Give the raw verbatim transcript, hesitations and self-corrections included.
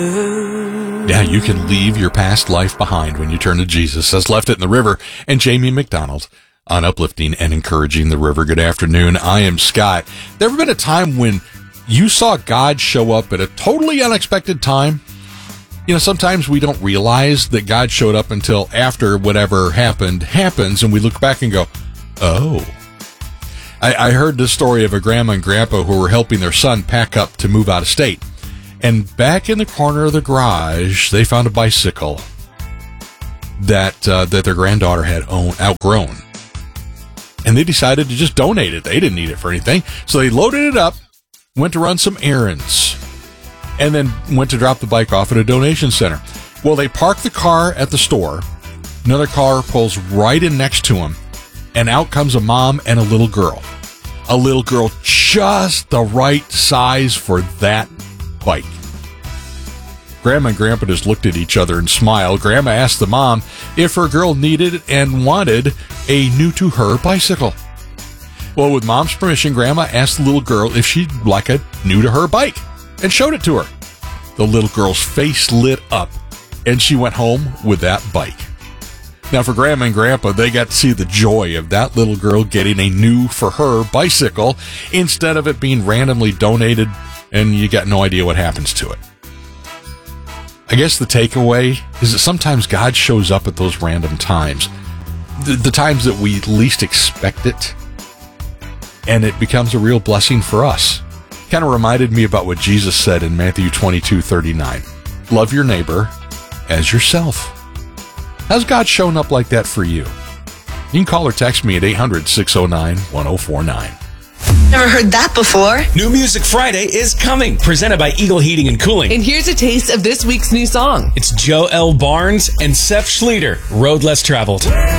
Yeah, you can leave your past life behind when you turn to Jesus, says Left It in the River and Jamie McDonald on Uplifting and Encouraging the River. Good afternoon. I am Scott. There ever been a time when you saw God show up at a totally unexpected time? You know, sometimes we don't realize that God showed up until after whatever happened happens, and we look back and go, oh. I, I heard this story of a grandma and grandpa who were helping their son pack up to move out of state. And back in the corner of the garage, they found a bicycle that uh, that their granddaughter had own, outgrown. And they decided to just donate it. They didn't need it for anything. So they loaded it up, went to run some errands, and then went to drop the bike off at a donation center. Well, they parked the car at the store. Another car pulls right in next to them, and out comes a mom and a little girl. A little girl just the right size for that bike. Grandma and Grandpa just looked at each other and smiled. Grandma asked the mom if her girl needed and wanted a new-to-her bicycle. Well, with Mom's permission, Grandma asked the little girl if she'd like a new-to-her bike and showed it to her. The little girl's face lit up, and she went home with that bike. Now, for Grandma and Grandpa, they got to see the joy of that little girl getting a new-for-her bicycle instead of it being randomly donated, and you got no idea what happens to it. I guess the takeaway is that sometimes God shows up at those random times, the, the times that we least expect it, and it becomes a real blessing for us. Kind of reminded me about what Jesus said in Matthew twenty-two thirty-nine. Love your neighbor as yourself. How's God showing up like that for you? You can call or text me at eight hundred, six oh nine, one oh four nine. Never heard that before. New Music Friday is coming, presented by Eagle Heating and Cooling. And here's a taste of this week's new song. It's Joe L. Barnes and Seth Schleter, Road Less Traveled.